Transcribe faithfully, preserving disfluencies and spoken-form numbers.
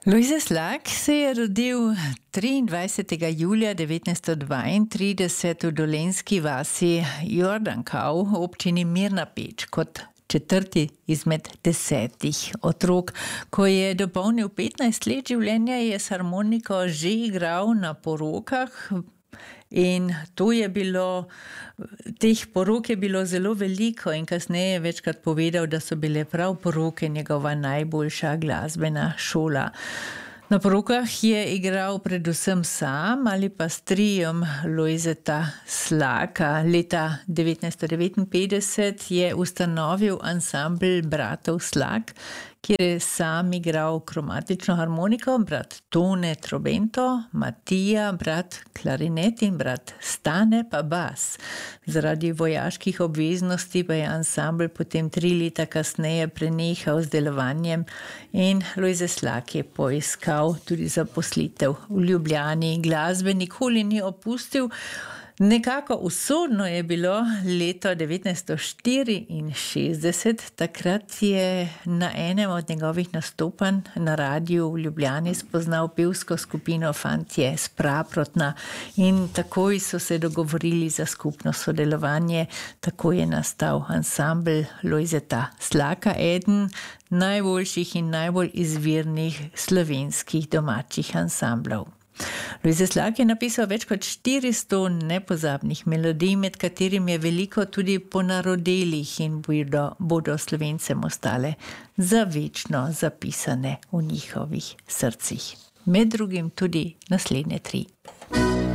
Lojze Slak se je rodil triindvajsetega julija devetnajststo dvaintrideset v dolenjski vasi Jordankau v občini Mirna Peč kot četrti izmed desetih otrok. Ko je dopolnil petnajst let življenja, je s harmoniko že igral na porokah. In to je bilo, teh porok je bilo zelo veliko in kasneje je večkrat povedal, da so bile prav poroke njegova najboljša glasbena šola. Na porokah je igral predvsem sam ali pa s triom Lojzeta Slaka. Leta devetnajststo devetinpetdeset je ustanovil ansambel bratov Slak, kjer je sam igral kromatično harmoniko, brat Tone trobento, Matija brat klarinet in brat Stane pa bas. Zaradi vojaških obveznosti pa je ansambel potem tri leta kasneje prenehal z delovanjem in Lojze Slak je poiskal tudi zaposlitev v Ljubljani. Glasbe nikoli ni opustil. Nekako usodno je bilo leto devetnajststo štiriinšestdeset, takrat je na enem od njegovih nastopanj na radiu v Ljubljani spoznal pevsko skupino Fantje s Praprotna in takoj so se dogovorili za skupno sodelovanje. Tako je nastal ansambel Lojzeta Slaka, eden najboljših in najbolj izvirnih slovenskih domačih ansamblov. Lojze Slak je napisal več kot štiristo nepozabnih melodij, med katerim je veliko tudi ponarodelih in bodo, bodo Slovencem ostale za večno zapisane v njihovih srcih. Med drugim tudi naslednje tri.